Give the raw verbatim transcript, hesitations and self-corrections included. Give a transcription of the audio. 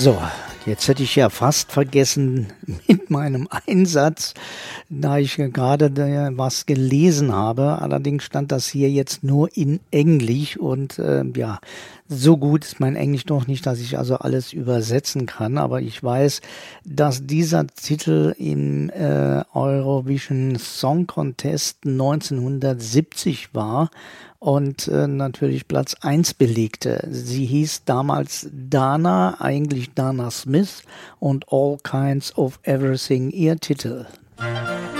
So, jetzt hätte ich ja fast vergessen mit meinem Einsatz, da ich gerade was gelesen habe. Allerdings stand das hier jetzt nur in Englisch und äh, ja, so gut ist mein Englisch doch nicht, dass ich also alles übersetzen kann. Aber ich weiß, dass dieser Titel im äh, Eurovision Song Contest neunzehnhundertsiebzig war und äh, natürlich Platz eins belegte. Sie hieß damals Dana, eigentlich Dana Smith, und All Kinds of Everything, ihr Titel.